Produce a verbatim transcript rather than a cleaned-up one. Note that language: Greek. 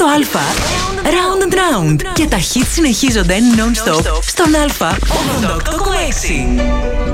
Στο Α, Round and Round. Και τα hits συνεχίζονται non-stop στον Α ογδόντα οκτώ κόμμα έξι.